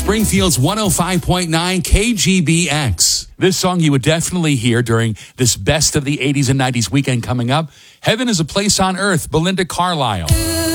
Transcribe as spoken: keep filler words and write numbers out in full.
Springfield's one oh five point nine K G B X. This song you would definitely hear during this Best of the eighties and nineties weekend coming up. Heaven is a Place on Earth, Belinda Carlisle.